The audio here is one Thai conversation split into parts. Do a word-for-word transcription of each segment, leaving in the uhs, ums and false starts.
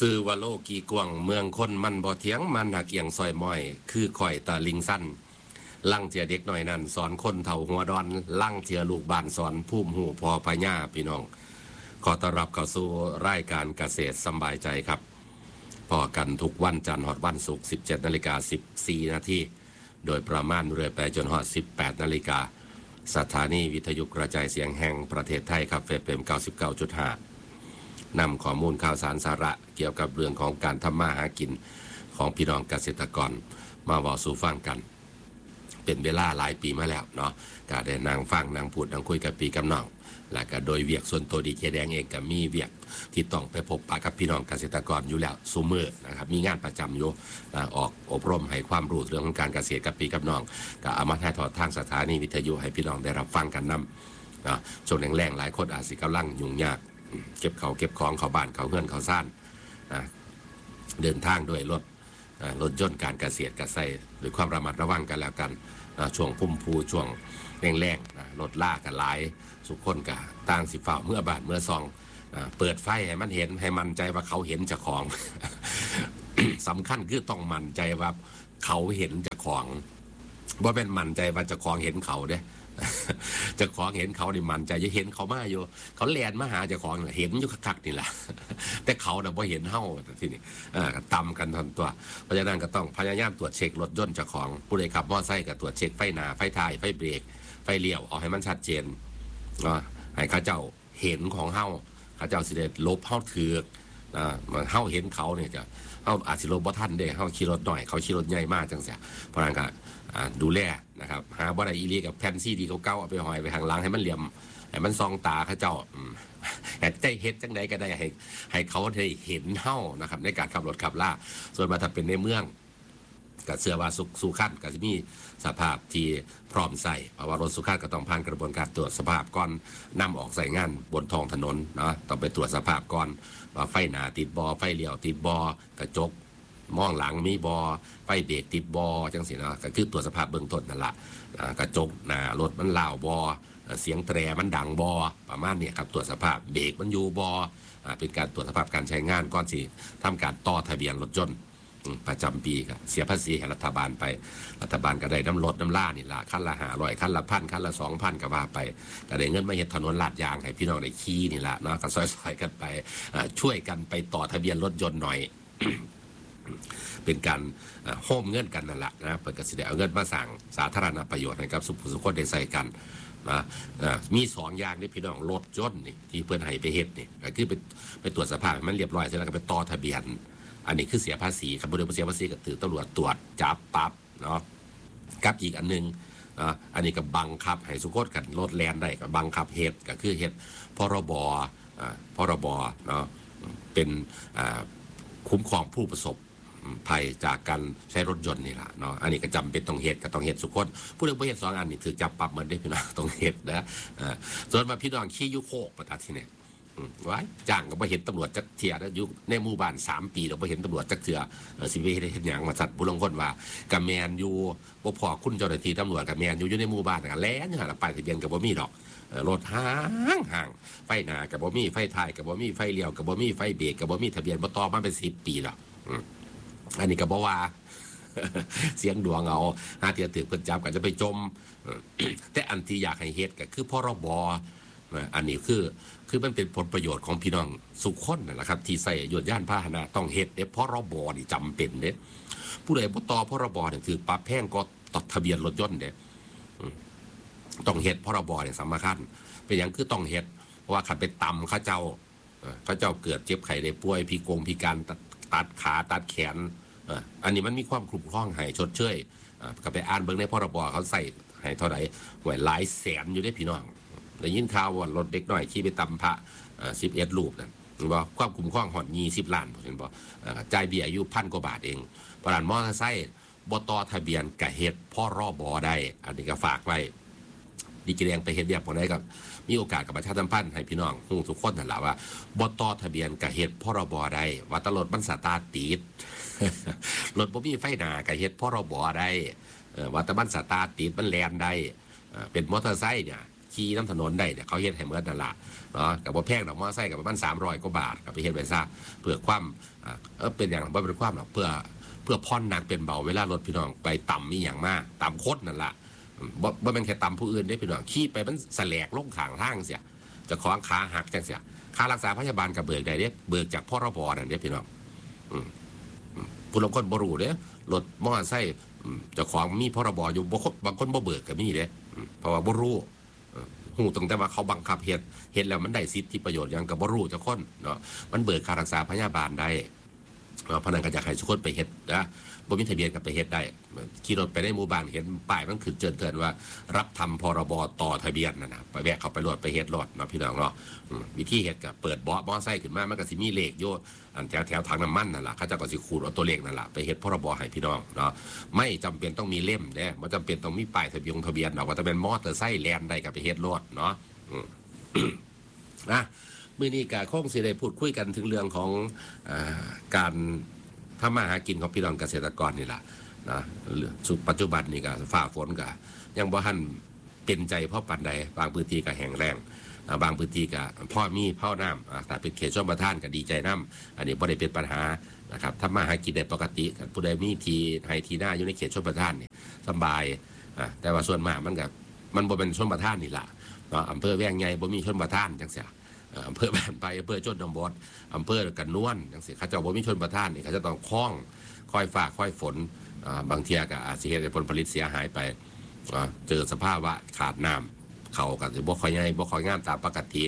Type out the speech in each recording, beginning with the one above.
ซื้อว่าโลกีกวางเมืองคนมันบ่เถียงมันหักเอียงซอยม้อยคือข่อยตาลิงสั้นลั่งเจียเด็กหน่อยนั่นสอนคนเฒ่าหัวดอนลั่งเจียลูกบ้านสอนภูมิหูพอพญาพี่น้องขอต้อนรับเข้าสู่รายการเกษตรสบายใจครับพอกันทุกวันจันทร์ฮอดวันศุกร์ สิบเจ็ดนาฬิกาสิบสี่นาทีโดยประมาณเรื่อยไปจนฮอด สิบแปดนาฬิกาสถานีวิทยุกระจายเสียงแห่งประเทศไทยครับ เอฟ เอ็ม เก้าสิบเก้าจุดห้านำข้อมูลข่าวสารสาระเกี่ยวกับเรื่องของการทำมาหากินของพี่น้องเกษตรกรมาเว้าสู่ฟังกันเป็นเวลาหลายปีมาแล้วเนาะก็ได้นั่งฟังนั่งพูดนั่งคุยกับพี่กับน้องและก็โดยเวียกส่วนตัวดีเจแดงเองก็มีเวียกที่ต้องไปพบปะกับพี่น้องเกษตรกรอยู่แล้วซุมื้อนะครับมีงานประจำอยู่ออกอบรมให้ความรู้เรื่องของการเกษตรกับพี่กับน้องก็เอามาถ่ายทอดทางสถานีวิทยุให้พี่น้องได้รับฟังกันนำนะช่วงแรงๆหลายคนอาจสิกำลังยุ่งยากเก็บเขาเก็บของเขาบ้านเขาเฮือนเขาซ่านเดินทางด้วยรถรถยนต์การเกษตรก็ใส่ด้วยความระมัดระวังกันแล้วกันช่วงพุ่มพูช่วงแรงๆรถลากกันหลายสุขคนกับต่างสิฝ่าเมื่อบาทเมื่อซองเปิดไฟให้มันเห็นให้มั่นใจว่าเขาเห็นเจ้าของ สำคัญคือต้องมั่นใจว่าเขาเห็นเจ้าของบ่เป็นมั่นใจว่าเจ้าของเห็นเขาเด้เจ้าของเห็นเขานี่มั่นใจจะเห็นเขามาอยู่เขาแลนมาหาเจ้าของเห็นอยู่คักๆนี่แหละแต่เขาน่ะบ่เห็นเฮาทีนี้อ่าก็ตำกันทันตัวเพราะฉะนั้นก็ต้องพยายามตรวจเช็ครถยนต์เจ้าของผู้ใดขับมอเตอร์ไซค์ก็ตรวจเช็คไฟหน้าไฟท้ายไฟเบรกไฟเลี้ยวเอาให้มันชัดเจนเนาะให้เขาเจ้าเห็นของเฮาเขาเจ้าสิได้ลบเฮาถือกอ่ามันเฮาเห็นเขาเนี่ยจะเฮาอาจสิลบบ่ทันเด้เฮาขี่รถหน่อยเขาขี่รถใหญ่มากจังซี่เพราะนั้นก็ดูแลนะครับหาบ่ได้อีหลีกับแผ่นซีดีเก่าๆเอาไปห้อยไว้ข้างหลังให้มันเหลี่ยมให้มันส่องตาเขาเจ้าแต่ใจเฮ็ดจังได๋ก็ได้ให้ให้เขาได้เห็นเฮานะครับในการขับรถขับลาส่วนว่าถ้าเป็นในเมืองก็เชื่อว่าสุสุขันก็สิมีสภาพที่พร้อมใส่เพราะว่ารถสุขันก็ต้องผ่านกระบวนการตรวจสภาพก่อนนำออกใส่งานบนท้องถนนเนาะต้องไปตรวจสภาพก่อนว่าไฟหน้าติดบ่ไฟเลี้ยวติดบ่กระจกมองหลังมีบอไฟเบรกติดบอจังสินะก็คือตรวจสภาพเบื้องต้นนั่นแหละกระจกหน้ารถมันล่าวบอเสียงแตรมันดังบอประมาณนี้ครับตรวจสภาพเบรกมันอยู่บอเป็นการตรวจสภาพการใช้งานก่อนสิทำการต่อทะเบียนรถยนต์ประจำปีก็เสียภาษีให้รัฐบาลไปรัฐบาลก็ได้น้ำรถน้ำล่านี่ละขั้นละห้าร้อยขั้นละพันขั้นละสองพันก็ว่าไปก็ได้เงินมาเฮ็ดถนนลาดยางให้พี่น้องได้ขี่นี่ละเนาะก็ซอยๆกันไปช่วยกันไปต่อทะเบียนรถยนต์หน่อยเป็นการโฮมเงินกันนั่นแหละนะเปิดกระสิได้เอาเงินมาสั่งสาธารณประโยชน์ให้กับสุขสุขคนได้ใส่กันนะมีสองอย่างนี่พี่น้องรถยนต์นี่ที่เพื่อนให้ไปเฮ็ดนี่ก็คือไปไปตรวจสภาพมันเรียบร้อยเสร็จแล้วก็ไปต่อทะเบียนอันนี้คือเสียภาษีครับบริษัทเสียภาษีก็ถือตำรวจตรวจจับปรับเนาะกับอีกอันนึงนะอันนี้ก็บังคับให้สุขคนกันรถแล่นได้ก็บังคับเฮ็ดก็คือเฮ็ดพรบอ่าพรบเนาะเป็นอ่าคุ้มครองผู้ประสบภัยจากการใช้รถยนต์นี่แหละเนาะอันนี้ก็จำเป็นต้องเฮ็ดก็ต้องเฮ็ดสุขคนผู้เรื่องบ่เฮ็ดสองอันนี้ถือจับปรับเหมือนได้พี่น้องต้องเฮ็ดนะอ่าส่วนมาพี่น้องขี่ยุโคกประทัดที่นี่ไว้จ้างก็บ่เห็นตำรวจจักเที่ยแล้วอยู่ในหมู่บ้านสามปีแล้วบ่เห็นตำรวจจักเทื่อสิไปเฮ็ดหยังมาสัตว์ผู้ลางคนว่าก็แม่นอยู่บ่พอคุณเจ้าหน้าที่ตำรวจก็แม่นอยู่อยู่ในหมู่บ้านก็แล่นอยู่หั่นล่ะป้ายทะเบียนก็บ่มีดอกรถห่างห่างไฟหน้าก็บ่มีไฟท้ายก็บ่มีไฟเลี้ยวก็บ่มีไฟเบรกก็บ่มีทะเบียนบ่ต่อมาเป็นสิบปีแล้วอันนี้ก็บ่ว่าเสียงดวงเอาหาเที่ยถึกเพิ่นจับก็จะไปจมแต่อันที่อยากให้เฮ็ดก็คือพรบอันนี้คือคือมันเป็นผลประโยชน์ของพี่น้องสุขคนนั่นแหละครับที่ใส่ยนต์ยานพาหนะต้องเฮ็ดเด้พรบนี่จำเป็นเด้ผู้ใดบ่ต่อพรบนี่ถือปรับแพงก็ตดทะเบียนรถยนต์เด้ต้องเฮ็ดพรบนี่สำคัญเป็นหยังคือต้องเฮ็ดเพราะว่าคันไปตำเขาเจ้าเขาเจ้าเกิดเจ็บไข้ได้ป่วยพิกงพิการตัดขาตัดแขนอันนี้มันมีความคุ้มครองให้ชดเชยก็ไปอ่านเบิ่งในพรบเขาใส่ให้เท่าไหร่หวยหลายแสนอยู่ได้พี่น้องได้ยินข่าวว่ารถเด็กน้อยขี่ไปตำพระสิบเอ็ดรูปนั่นบ่ความคุ้มครองฮอดยี่สิบล้านเห็นบ่จ่ายเบี้ยอยู่พันกว่าบาทเองเพราะนั้นมอเตอร์ไซค์บ่ต่อทะเบียนก็เฮ็ดพรบได้อันนี้ก็ฝากไว้ดิจิแดงไปเฮ็ดเรียบบ่ได้ก็มีโอกาสกับประชาสัมพันธ์ให้พี่น้องฮู้ทุกคนนั่นล่ะว่าบ่ต่อทะเบียนก็เฮ็ดพรบได้ว่าตลอดมันสตาร์ทติดรถบ่มีไฟหน้าก็เฮ็ดพรบได้ว่าแต่มันสตาร์ทติดมันแล่นได้เป็นมอเตอร์ไซค์เนี่ยขี่น้ำถนนได้เนี่ยเขาเฮ็ดให้เหมือนนั่นละเนาะกับว่าแพงดอกมอไซค์กับประมาณสามร้อยกว่าบาทกับไปเฮ็ดไปซะเพื่อความเออเป็นอย่างว่าเป็นความหรอกเพื่อเพื่อพ่อนหนักเป็นเบาเวลารถพี่น้องไปต่ำมีอย่างมากต่ำโคตรนั่นละบ่บ่เป็นแค่ต่ำผู้อื่นได้พี่น้องขี่ไปมันแสลกลงข้างทางเสียจะของขาหักจังเสียค่ารักษาพยาบาลกับเบิกได้เด้เบิกจากพรบนั่นเด้พี่น้องผู้ลงคนบรูเด้รถมอไซค์เจ้าของมีพรบอยู่บางคนบ่เบิกก็มีเด้เพราะว่าบรูหูตรงแต่ว่าเขาบังคับเฮ็ดเฮ็ดแล้วมันได้สิทธิประโยชน์อย่างกับบรูเจ้าคนเนาะมันเบิกค่ารักษาพยาบาลได้เพราะนั้นก็อยากให้ทุกคนไปเฮ็ดนะบ่มีทะเบียนกับไปเฮ็ดได้ขี่รถไปในหมู่บ้านเห็นป้ายมันขึ้นเจินเตือนว่ารับทำพรบต่อทะเบียนนะนะไปแวะเข้าไปรถไปเฮ็ดรถเนาะพี่น้องเนาะวิธีเฮ็ดก็เปิดเบาะมอไซค์ขึ้นมามันก็สิมีเลขโยอันแถวแถวทางน้ำมันนั่นแหละเขาจะก็สิขูดเอาตัวเลขนั่นแหละไปเฮ็ดพรบให้พี่น้องเนาะไม่จำเป็นต้องมีเล่มเด้ไม่จำเป็นต้องมีป้ายทะเบียนทะเบียนหรอกว่าจะเป็นมอเตอร์ไซค์แลนได้กับไปเฮ็ดรถเนาะนะมื้อนี้ก็คงสิได้พูดคุยกันถึงเรื่องของการทำมาหากินของพี่น้องเกษตรกรนี่แหละนะสุดปัจจุบันนี่ก็ฝ่าฝนก็ยังบ่ทันเป็นใจเพราะปันใดบางพื้นที่ก็แห้งแล้งบางพื้นที่ก็พ่อมีพ่อน้ำแต่เป็นเขตชลประทานก็ดีใจน้ำอันนี้บ่ได้เป็นปัญหานะครับทำมาหากินได้ปกติผู้ใดมีทีไฮทีหน้าอยู่ในเขตชลประทานนี่สบายแต่ว่าส่วนมากมันก็มันบ่เป็นชลประทานนี่แหละอำเภอแว้งใหญ่บ่มีชลประทานจังเสียอำเภอบ้านไปอำเภอโจทย์ดำบดอำเภอกันนวลจังซี่เขาเจ้าบ่มีชนประทานนี่เขาจะต้องคล้องค่อยฟ้าค่อยฝนบางเทียก็อาจสิเฮ็ดให้ผลผลิตเสียหายไปเจอสภาพว่าขาดน้ำเขาก็สิบ่ค่อยใหญ่บ่ค่อยงามตามปกติ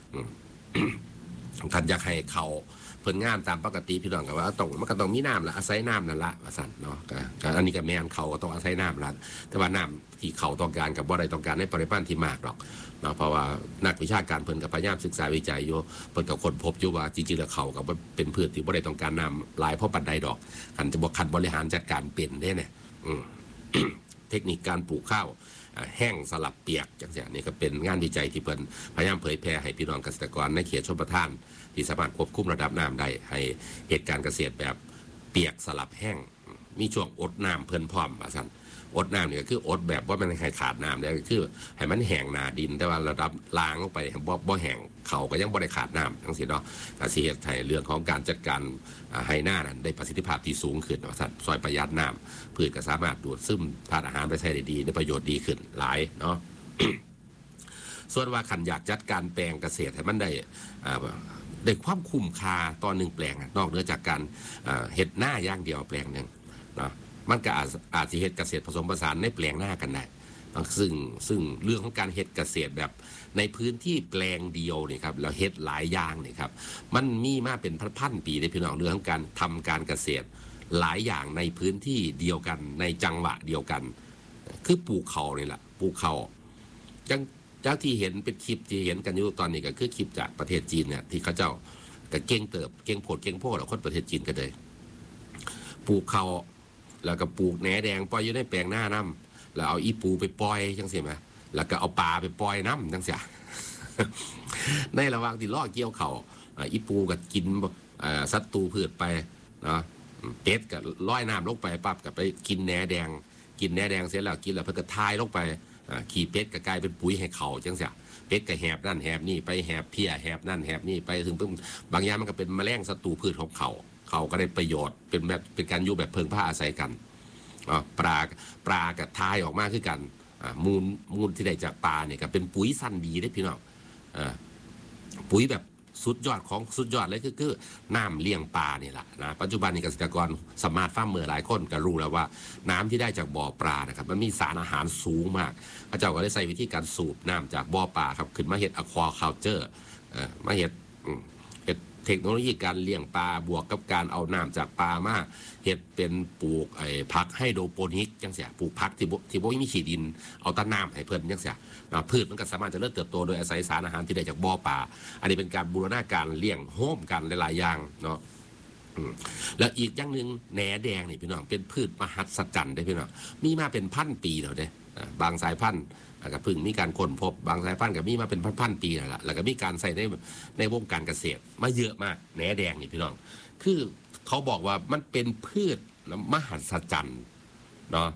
คันอยากให้เขาเพิ่นงามตามปกติพี่น้องก็ว่าต้องมันก็ต้องมีน้ำละอาศัยน้ำนั่นละว่าซั่นเนาะก็อันนี้ก็แม่นเขาก็ต้องอาศัยน้ำละแต่ว่าน้ำที่เขาต้องการกับบ่ได้ต้องการในปริมาณที่มากหรอกเนาะเพราะว่านักวิชาการเพิ่นก็พยายามศึกษาวิจัยอยู่เพิ่นก็ค้นพบอยู่ว่าจริงๆแล้วเขาก็เป็นพืชที่บ่ได้ต้องการน้ำหลายเพราะปานใดดอกคันจะบ่คันบริหารจัดการเป็นเด้เนี่ยเทคนิคการปลูกข้าวแห้งสลับเปียกจังซี่นี่ก็เป็นงานวิจัยที่เพิ่นพยายามเผยแพร่ให้พี่น้องเกษตรกรในเขตชลประทานที่สามารถควบคุมระดับน้ำได้ให้เหตุการณ์เกษตรแบบเปียกสลับแห้งมีช่วงอดน้ำเพิ่นพร้อมว่าซั่นอดน้ำเนี่ยก็คืออดแบบว่ามันให้ขาดน้ำเนี่ยก็คือให้มันแห้งหนาดินแต่ว่าระดับล้างลงไปบ่บ่แห้งเขาก็ยังบ่ได้ขาดน้ำทั้งสิ้นเนาะก็สิเฮ็ดให้เรื่องของการจัดการให้หน้านั้นได้ประสิทธิภาพที่สูงขึ้นว่าซั่นซอยประหยัดน้ำพืชก็สามารถดูดซึมธาตุอาหารไปใช้ได้ดีได้ประโยชน์ดีขึ้นหลายเนาะ ส่วนว่าขันอยากจัดการแปลงเกษตรให้มันได้ได้ความคุ้มค่าต่อหนึ่งแปลงนอกเหนือจากการเฮ็ดหน้าอย่างเดียวแปลงหนึ่งเนาะมันก็อาจอาจจะเฮ็ดเกษตรผสมผสานในแปลงหน้ากันได้ซึ่งซึ่งเรื่องของการเฮ็ดเกษตรแบบในพื้นที่แปลงเดียวนี่ครับเราเฮ็ดหลายอย่างนี่ครับมันมีมาเป็นพันๆปีในพี่น้องเรื่องของการทำการเกษตรหลายอย่างในพื้นที่เดียวกันในจังหวะเดียวกันคือปลูกเขานี่แหละปลูกเขาจังเจ้าที่เห็นเป็นคลิปที่เห็นกันอยู่ตอนนี้ก็คือคลิปจากประเทศจีนเนี่ยที่เขาเจ้าก็เก่งเติบเก่งโผดเก่งโพดเอาคนประเทศจีนกันเลยปลูกเขาแล้วก็ปลูกแหนแดงปล่อยอยู่ในแปลงหน้าน้ำแล้วเอาอีปูไปปล่อยจังสิไหมแล้วก็เอาปลาไปปล่อยน้ำจังเสีย ในระหว่างที่ล่อเกี่ยวเขาอีปูก็กินศัตรูพืชไปเนาะเป็ดก็ลอยน้ำลงไปปั๊บก็ไปกินแหนแดงกินแหนแดงเสร็จแล้วกินแล้วเพิ่งก็ทายลงไปขี่เป็ดก็กลายเป็นปุ๋ยให้เขาจังเสียเป็ดก็แหบนั่นแหบนี่ไปแหบเพี้ยแหบนั่นแหบนี่ไปถึงปุ๊บบางอย่างมันก็เป็นแมลงศัตรูพืชของเขาเขาก็ได้ประโยชน์เป็นแบบเป็นการอยู่แบบเพิงผ้าอาศัยกันปลาปลากับทายออกมาคือกันมูลมูลที่ได้จากปลาเนี่ยก็เป็นปุ๋ยสั้นดีได้พี่น้องปุ๋ยแบบสุดยอดของสุดยอดเลยคือคือน้ำเลี้ยงปลาเนี่ยแหละนะปัจจุบันนี้เกษตรกรสามารถฟาร์มเมอร์หลายคนก็รู้แล้วว่าน้ำที่ได้จากบ่อปลานะครับมันมีสารอาหารสูงมากพระเจ้าก็ได้ใช้วิธีการสูบน้ำจากบ่อปลาครับขึ้นมาเห็ดอะควาคัลเจอร์มาเห็ดเทคโนโลยีการเลี้ยงปลาบวกกับการเอาน้ำจากปลามาเห็ดเป็นปลูกไอ้ผักไฮโดรโปนิกจังเสียปลูกผักที่ที่บ่มีขี้ดินเอาต้นน้ำให้เพิ่นจังเสียพืชมันก็สามารถจะเริ่มเติบโตโดยอาศัยสารอาหารที่ได้จากบ่อปลาอันนี้เป็นการบูรณาการเลี้ยงโฮมกันหลายๆอย่างเนาะแล้วอีกอย่างหนึ่งแหนแดงนี่พี่น้องเป็นพืชมหัศจรรย์ได้พี่น้องมีมาเป็นพันปีแล้วเด้บางสายพันธุ์ก็เพิ่งมีการค้นพบบางสายพันธุ์ก็มีมาเป็นพันๆปีแล้วล่ะแล้วก็มีการใส่ในในวงการเกษตรมาเยอะมากแหนแดงนี่พี่น้องคือเขาบอกว่ามันเป็นพืชมหัศจรรย์เนาะ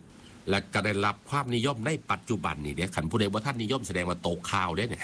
และก็ได้รับความนิยมในปัจจุบันนี่เนี่ยขันผู้ใดว่าท่านนิยมแสดงว่าตกข่าวเนี่ย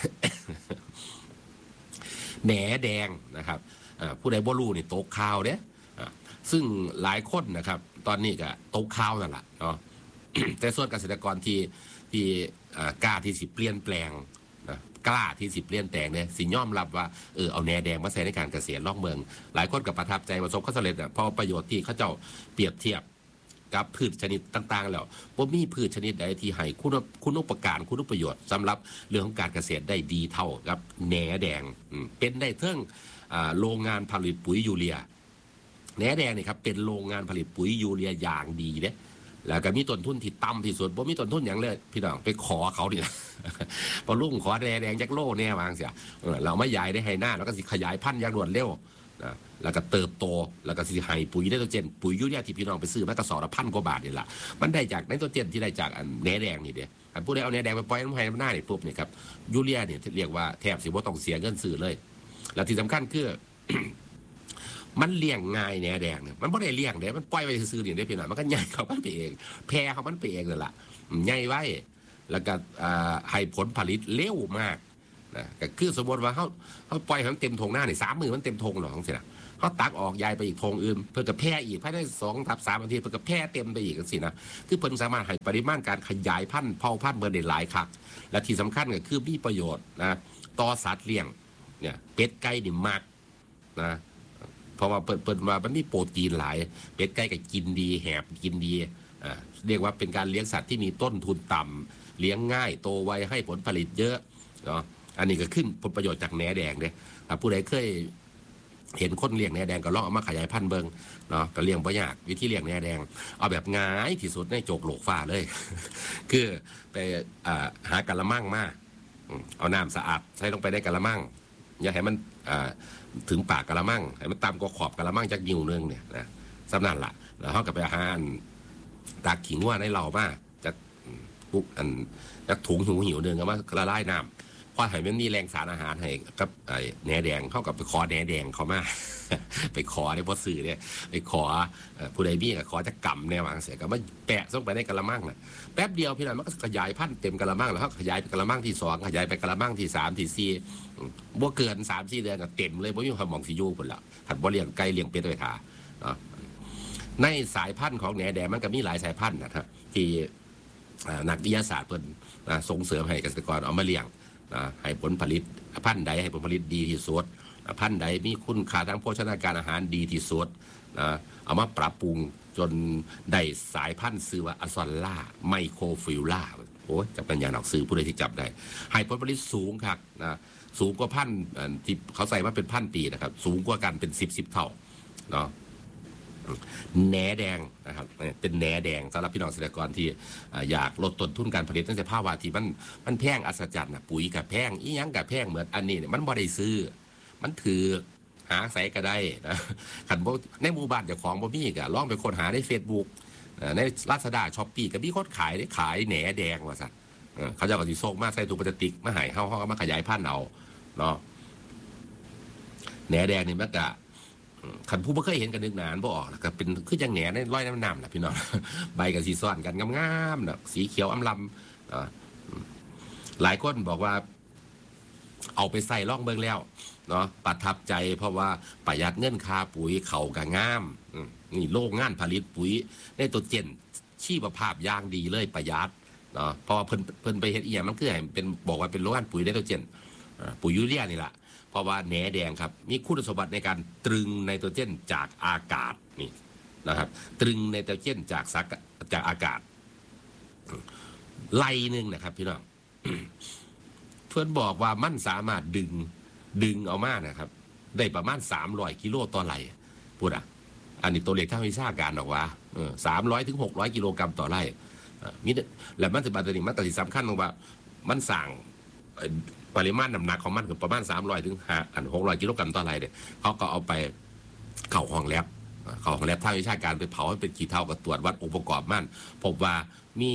แหนแดงนะครับผู้ใดบ่รู้นี่ตกข่าวเนี่ยซึ่งหลายคนนะครับตอนนี้ก็ตกข่าวนั่นแหละเนาะ แต่ส่วนเกษตรกรที่ที่กล้าที่สิเปลี่ยนแปลงนะกล้าที่สิเปลี่ยนแปลงเนี่ยสิยอมรับว่าเออเอาแหนแดงมาใช้ในการเกษตรล่องเมืองหลายคนกับประทับใจประสบความสำเร็จเพราะประโยชน์ที่เขาเจ้าเปรียบเทียบกับพืชชนิดต่างๆแล้วว่ามีพืชชนิดใดที่ให้คุณคุณอุปการคุณประโยชน์สำหรับเรื่องของการเกษตรได้ดีเท่ากับแหนแดงเป็นได้เท่งโรงงานผลิตปุ๋ยยูเรียแหนแดงนี่ครับเป็นโรงงานผลิตปุ๋ยยูเรียอย่างดีเนี่ยแล้วก็มีต้นทุนที่ต่ำที่สุดบ่มีต้นทุนอย่างเลยพี่น้องไปขอเขาดิพอลุงขอแหนแดงจากโลแน่วางเสียเราไม่ใหญ่ได้ให้หน้าแล้วก็สิขยายพันธุ์อย่างรวดเร็วนะแล้วก็เติบโตแล้วก็สิให้ปุ๋ยไนโตรเจนปุ๋ยยูเรียที่พี่น้องไปซื้อมากระสอบละพันกว่าบาทนี่แหละมันได้จากไนโตรเจนที่ได้จากแหนแดงนี่เดียผู้ใดเอาแหนแดงไปปล่อยน้ำให้น้ำหน้านี่ปุ๊บนี่ครับยูเรียเนี่ยเรียกว่าแทบสิว่าต้องเสียเงินซื้อเลยแล้วที่สำคัญคือ มันเลี้ยงง่ายแหนแดงเนี่ยมันไม่ได้เลี้ยงเด้มันปล่อยไปซื้อๆนี่ได้พี่น้องมันก็ใหญ่เขามันไปเองแพร่เขามันไปเองเลยล่ะใหญ่ไว้แล้วก็ให้ผลผลิตเร็วมากนะก็คือสมมติว่าเขาเขาปล่อยมันเต็มทงหน้าเนี่ยสามมือมันเต็มทงหรอกสินะเขาตักออกยายไปอีกทงอื่นเพื่อกับแพร่อีกภายในสองทับสามนาทีเพื่อกับแพร่เต็มไปอีกสินะคือเพิ่นสามารถให้ปริมาณการขยายพันธุ์เผ่าพันธุ์เบอร์ได้หลายครับและที่สำคัญก็คือมีประโยชน์นะต่อสัตว์เลี้ยงเนี่ยเป็ดไก่นี่มากนะเพราะว่าเปิดเปิดว่ามันมีโปรตีนหลายเป็ดไก่ก็กินดีแหบกินดีอ่าเรียกว่าเป็นการเลี้ยงสัตว์ที่มีต้นทุนต่ำเลี้ยงง่ายโตไวให้ผลผลิตเยอะเนาะอันนี้ก็ขึ้นผลประโยชน์จากแหนแดงเนี่ยผู้ใดเคยเห็นคนเลี้ยงแหนแดงก็ลองเอามาขยายพันธุ์เบิงเนาะก็เลี้ยงบ่ยากวิธีเลี้ยงแหนแดงเอาแบบง่ายที่สุดในโจกโหลกฟ้าเลย คือไปหากะละมังมาเอาน้ำสะอาดใส่ลงไปในกะละมังอย่าให้มันถึงปากกะละมังให้มันตามกขอบกะละมังจากนิ้วนึงเนี่ยนะสำนันละแล้วเขากับไปอาหารตักขิงว่าในเรามาจากปุ๊บอันจากถุงหูหิวนึงก็มาละลายน้ำพอให้มันมีแรงสารอาหารให้กับไอ้แหนแดงเข้ากับไปขอแหนแดงเขามา ไปขอในพอสื่อเนี่ยไปขอผู้ใดมีก็ขอจะกำแนวางเสียก็มาแปะส่งไปในกะละมังนะแป๊บเดียวพี่น้องมันก็ขยายพันธุ์เต็มกะละมังแล้วเขาขยายไปกะละมังที่สองขยายไปกะละมังที่สามที่สี่บ่เกินสามสี่เดือนก็เต็มเลยบ่มีความมองสิยูคนละถัดบ่เลี้ยงไก่เลี้ยงเป็ดไปทาในสายพันธุ์ของแหนแดงมันก็มีหลายสายพันธุ์นะครับที่นักวิทยาศาสตร์เพิ่นส่งเสริมให้เกษตรกรเอามาเลี้ยงให้ผลผลิตพันธุ์ใดให้ผลผลิตดีที่สุดพันธุ์ใดมีคุณค่าทางโภชนาการอาหารดีที่สุดนะเอามาปรับปรุงจนได้สายพันธุ์ซื้อว่าอซอนล่าไมโครฟิลล่าโอ้จะเป็นอย่างหนักซื้อผู้ใดที่จับได้ให้ผลผลิตสูงครับนะสูงกว่าพันธุ์ที่เขาใส่ว่าเป็นพันปีนะครับสูงกว่ากันเป็นสิบสิบเท่าเนาะแหนแดงนะครับเป็นแหนแดงสำหรับพี่น้องเกษตรกรที่อยากลดต้นทุนการผลิตตั้งแต่ภาวะที่มันมันแพงอัศจรรย์นะปุ๋ยกับแพงอีหยังกับแพงเหมือนอันนี้เนี่ยมันบ่ได้ซื้อมันถือหาใส่ก็ได้นะขันบ่ในหมู่บ้านเจ้าของบ่มีก็ลองไปค้นหาใน Facebook ใน Lazada Shopee ก็มีคนขายได้ขายแหนแดงว่าซั่นเขาจะเอาสิส่งมาใส่ถุงพลาสติกมาให้เฮาเฮาก็มาขยายพันธุ์เอาเนาะแหนแดงนี่มันก็ขันผู้ไม่เคยเห็นกันนึกนานบ่ออกแล้วก็เป็นคือจังแหนในร้อยน้ำน้ำแหละพี่น้องใบกับสีซ้อนกันงามๆนะสีเขียวอำลำหลายคนบอกว่าเอาไปใส่ล่องเบิ่งแล้วเนาะประทับใจเพราะว่าประหยัดเงินค่าปุ๋ยเขากับงามนี่โรงงานผลิตปุ๋ยในตัวเจนชีวภาพย่างดีเลยประหยัดเนาะเพราะว่าเพิ่นเพิ่นไปเฮ็ดอีหยังมันคือให้เป็นบอกว่าเป็นโรงงานปุ๋ยในตัวเจนปุ๋ยยูเรียนี่แหละเพราะว่าแหนแดงครับมีคุณสมบัติในการตรึงไนโตรเจนจากอากาศนี่นะครับตรึงไนโตรเจนจากสักจากอากาศไล่หนึ่งนะครับพี่น้อง เพื่อนบอกว่ามันสามารถดึงดึงเอามานะครับได้ประมาณสามร้อยกิโลต่อไร่พูดอ่ะอันนี้ตัวเลขทางวิชาการบอกว่าสามร้อยถึงหกร้อยกิโลกรัมต่อไร่มีและมันถือว่าตัวนี้มันตัดสินสำคัญตรงว่ามันสั่งปริมาณน้ำหนักของมันคือประมาณสามร้อยถึงห้าอันหกร้อยกิโลกรัมต่อไร่เนี่ยเขาก็เอาไปเข้าห้องแลบเข้าห้องแลบทางวิชาการไปเผาให้เป็นขี้เถ้ากับตรวจวัดองค์ประกอบมันพบว่ามี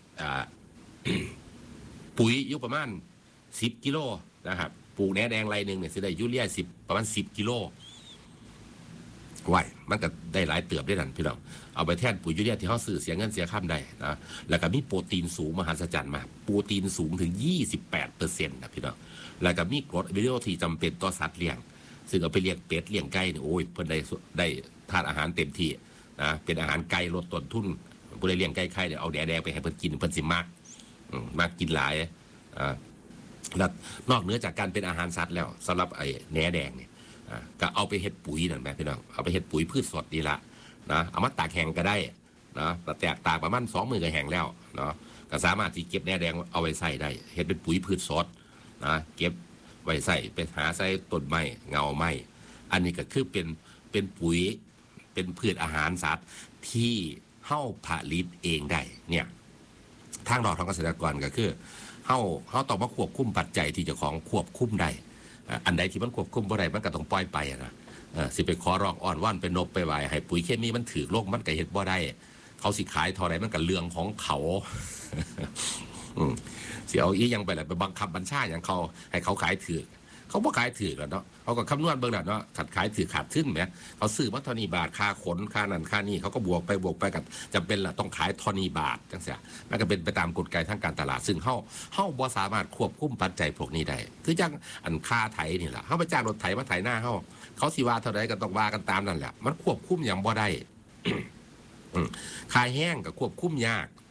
ปุ๋ยอยู่ประมาณสิบกิโลนะครับปลูกแหนแดงไรหนึ่งเนี่ยสิได้ยูเรียสิบประมาณสิบกิโลไหวมันก็ได้หลายเติบได้นั่นพี่น้องเอาไปแทนปุ๋ยยูเรียที่เขาซื้อเสียเงินเสียข้ามได้นะแล้วก็มีโปรตีนสูงมหัศจรรย์มากโปรตีนสูงถึง ยี่สิบแปดเปอร์เซ็นต์ นะพี่น้องแล้วก็มีกรดวิดีโอที่จำเป็นต่อสัตว์เลี้ยงซึ่งเอาไปเลี้ยงเป็ดเลี้ยงไก่เนี่ยโอ้ยเพิ่นได้ได้ทานอาหารเต็มที่นะเป็นอาหารไก่ลดต้นทุนผู้ใดเลี้ยงไก่ไข่เนี่ยเอาแดงไปให้เพิ่นกินเพิ่นสิมากมากกินหลายอ่าแล้วนอกเหนือจากการเป็นอาหารสัตว์แล้วสำหรับไอ้แหนแดงเนี่ยก็เอาไปเฮ็ดปุ๋ยนั่นแหละพี่น้องเอาไปเฮ็ดปุ๋ยพืชสดดีละนะเอามาตากแห้งก็ได้นะแตกตากประมาณสองมือก็แห้งแล้วเนาะก็สามารถที่เก็บแหนแดงเอาไว้ใส่ได้เฮ็ดเป็นปุ๋ยพืชสดนะเก็บไว้ใส่ไปหาใส่ต้นไม้เงาไม้อันนี้ก็คือเป็นเป็นปุ๋ยเป็นพืชอาหารสัตว์ที่เฮ้าผลิตเองได้เนี่ยทางดอกทางเกษตรกรก็คือเฮ้าเฮ้าต้องมาควบคุมปัจจัยที่เจ้าของควบคุมได้อันใดที่มันควบคุมบ่ได้มันก็ต้องปล่อยไปนะสิไปขอร้องอ่อนว่านเป็นนบไปไหวให้ปุ๋ยเคมีมันถือโลกมันก็เฮ็ดบ่ได้เขาสิขายเท่าไรมันก็เรื่องของเขาเสียเอาอียังไปแหละไปบังคับบัญชาอย่างเขาให้เขาขายถือเขาบ่ขายถือกันเนาะเขาก็คำนวณเบิ่งแล้วเนาะขัดขายถือขาดขึ้นไหมเขาซื้อมาเท่านี้บาทค่าขนค่านั่นค่านี่เขาก็บวกไปบวกไปกันจำเป็นละต้องขายเท่านี้บาทจังเสียมันก็เป็นไปตามกฎเกณฑ์ทางการตลาดซึ่งเขาเขาบ่สามารถควบคุมปัจจัยพวกนี้ได้คือจังอันค่าไถนี่แหละเขาไปจ้างรถไถมาไถหน้าเขาเขาสิว่าเท่าไรก็ต้องว่ากันตามนั่นแหละมันควบคุมอย่างบ่ได้ขายแห้งกับควบคุมยาก